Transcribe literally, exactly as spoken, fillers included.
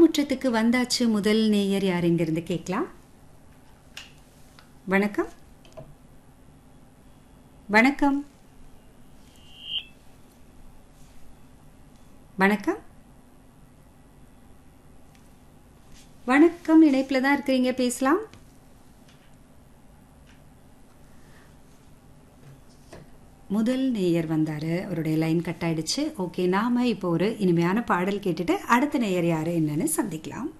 பூந்தோற்றத்துக்கு வந்தாச்சு முதல் நேயர் யார் இங்கிருந்து கேட்கலாம். வணக்கம் வணக்கம் வணக்கம் வணக்கம் இணைப்பில் தான் இருக்கிறீங்க, பேசலாம். முதல் நேயர் வந்தாரு, அவருடைய லைன் கட் ஆயிடுச்சு. ஓகே, நாம இப்போ ஒரு இனிமையான பாடல் கேட்டுட்டு அடுத்த நேயர் யாரு என்னன்னு சந்திக்கலாம்.